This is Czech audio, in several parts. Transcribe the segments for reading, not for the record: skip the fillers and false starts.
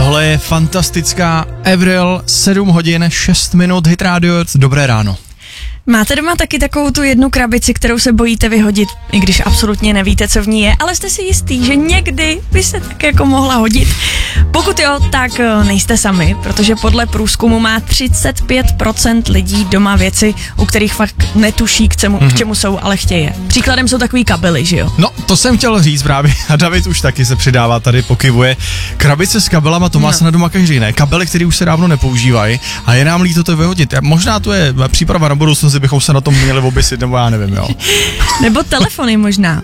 Tohle je fantastická Avril, 7 hodin, 6 minut, Hit Radio, dobré ráno. Máte doma taky takovou tu jednu krabici, kterou se bojíte vyhodit, i když absolutně nevíte, co v ní je, ale jste si jistý, že někdy by se tak jako mohla hodit? Pokud jo, tak nejste sami, protože podle průzkumu má 35% lidí doma věci, u kterých fakt netuší, k čemu jsou, ale chtějí je. Příkladem jsou takový kabely, že jo? No, to jsem chtěl říct právě, a David už taky se přidává tady, pokyvuje. Krabice s kabelama, to má se na doma každý, ne? Kabely, které už se dávno nepoužívají a je nám líto to vyhodit. Možná to je příprava na budoucnost, bychom se na tom měli oběsit, nebo já nevím, jo. Nebo telefony možná.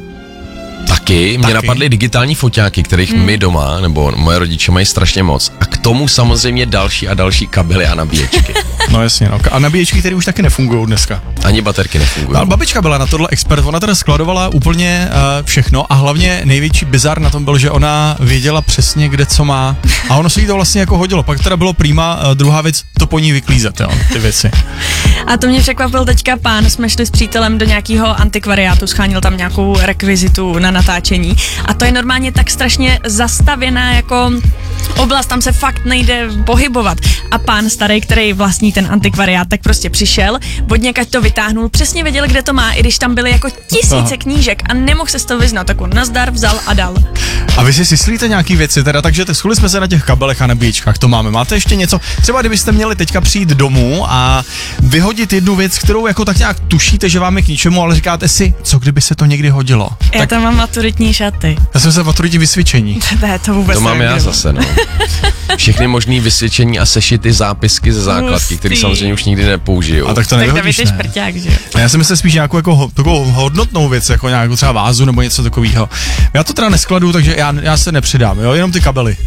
Taky mě napadly digitální foťáky, kterých my doma, nebo moje rodiče mají strašně moc. A k tomu samozřejmě další a další kabely a nabíječky. No jasně, no. A nabíječky, které už taky nefungují dneska. Ani baterky nefungují. Ale babička byla na tohle expert, ona teda skladovala úplně všechno a hlavně největší bizar na tom byl, že ona věděla přesně, kde co má a ono se jí to vlastně jako hodilo. Pak teda bylo prýma, druhá věc, to po ní vyklízet, jo, ty věci. A to mě překvapil teďka pán, jsme šli s přítelem do nějakého antikvariátu, schánil tam nějakou rekvizitu na natáčení a to je normálně tak strašně zastavěná jako oblast, tam se fakt nejde pohybovat. A pán starý, který vlastní ten antikvariát, tak prostě přišel, od někaď to vytáhnul, přesně věděl, kde to má, i když tam byly jako tisíce knížek a nemohl se z toho vyznat, tak on nazdar, vzal a dal. A vy si myslíte nějaký věci teda, takže shodli jsme se na těch kabelech a nabíječkách, to máme. Máte ještě něco? Třeba kdybyste měli teďka přijít domů a vyhodit jednu věc, kterou jako tak nějak tušíte, že vám je k ničemu, ale říkáte si, co kdyby se to někdy hodilo? Já tak tam mám maturitní šaty. Já jsem se maturitní vysvědčení. Ne, to vůbec to mám já zase, no. Všechny možný vysvědčení a sešity zápisky ze základky, které samozřejmě už nikdy nepoužiju. A tak to nevyhodíš, David je šprťák, že jo? Já si myslím spíš nějakou jako takovou hodnotnou věc, jako nějakou třeba vázu nebo něco takového. Já to teda neskladu, takže já se nepřidám, jo, jenom ty kabely.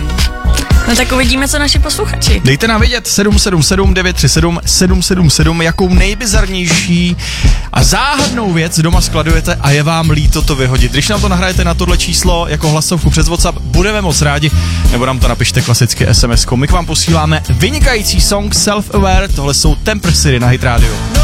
No tak uvidíme, co naši posluchači. Dejte nám vědět 777 937 777, jakou nejbizarnější a záhadnou věc doma skladujete a je vám líto to vyhodit. Když nám to nahrajete na tohle číslo jako hlasovku přes WhatsApp, budeme moc rádi, nebo nám to napište klasicky SMS-kou. My k vám posíláme vynikající song Self Aware, tohle jsou Temper City na Hit Radio.